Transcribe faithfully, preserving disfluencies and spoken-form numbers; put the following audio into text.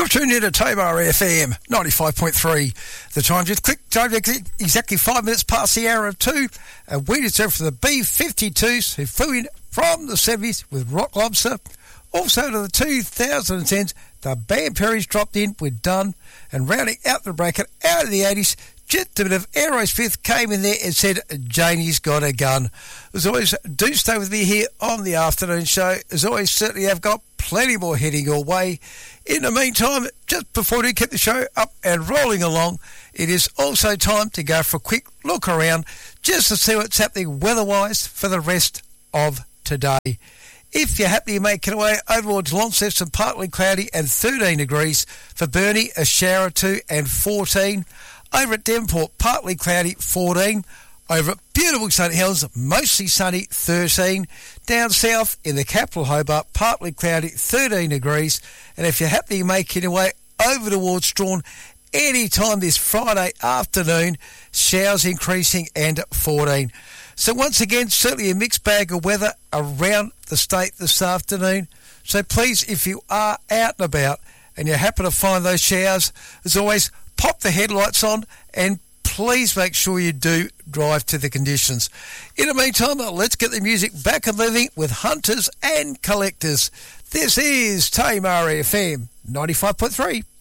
You're tuned in to Tamar F M ninety-five point three. The time just clicked over exactly five minutes past the hour of two. And we deserve for the B fifty-twos who flew in from the seventies with Rock Lobster. Also to the two thousand tens, the Band Perrys dropped in with Done. And rounding out the bracket out of the eighties, just a bit of Aerosmith came in there and said, Janie's got a gun. As always, do stay with me here on the afternoon show. As always, certainly I've got plenty more heading your way. In the meantime, just before we keep the show up and rolling along, it is also time to go for a quick look around just to see what's happening weather-wise for the rest of today. If you're happy making away over towards Launceston, partly cloudy and thirteen degrees. For Burnie, a shower or two and fourteen. Over at Devonport, partly cloudy, fourteen. Over at beautiful St Helens, mostly sunny, thirteen. Down south in the capital Hobart, partly cloudy, thirteen degrees. And if you're happy making your way over towards Strawn, any time this Friday afternoon, showers increasing and fourteen. So once again, certainly a mixed bag of weather around the state this afternoon. So please, if you are out and about and you happen to find those showers, as always, pop the headlights on and please make sure you do drive to the conditions. In the meantime, let's get the music back and living with Hunters and Collectors. This is Tamar F M ninety-five point three.